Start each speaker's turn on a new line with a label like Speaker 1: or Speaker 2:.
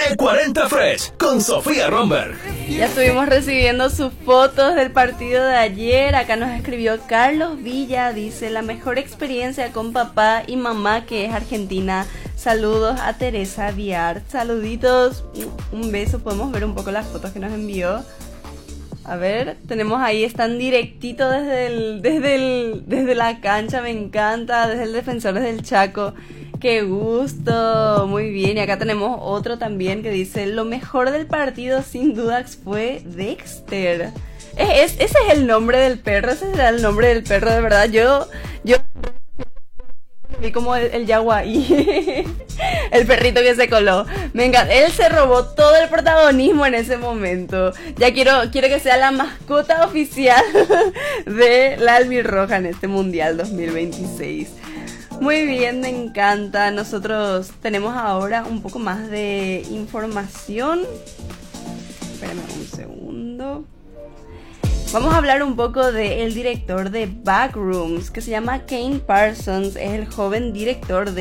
Speaker 1: E40 Fresh con Sofía Romberg.
Speaker 2: Ya estuvimos recibiendo sus fotos del partido de ayer. Acá nos escribió Carlos Villa, dice: la mejor experiencia con papá y mamá, que es argentina. Saludos a Teresa Viar. Saluditos, un beso. Podemos ver un poco las fotos que nos envió. A ver, tenemos ahí, están directito desde la cancha, me encanta, desde el Defensores del Chaco. ¡Qué gusto! Muy bien, y acá tenemos otro también que dice: lo mejor del partido sin dudas fue Dexter. Ese es el nombre del perro, ese será el nombre del perro, de verdad. Yo vi como el yaguaí, el perrito que se coló. Me encanta, él se robó todo el protagonismo en ese momento. Ya quiero que sea la mascota oficial de la albirroja en este Mundial 2026. Muy bien, me encanta. Nosotros tenemos ahora un poco más de información. Espérame un segundo. Vamos a hablar un poco del director de Backrooms, que se llama Kane Parsons. Es el joven director de